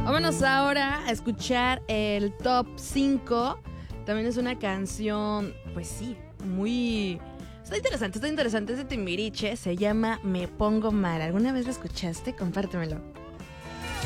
Vámonos ahora a escuchar el top 5. También es una canción, pues sí, muy... Está interesante, es de Timbiriche. Se llama Me Pongo Mal. ¿Alguna vez lo escuchaste? Compártemelo.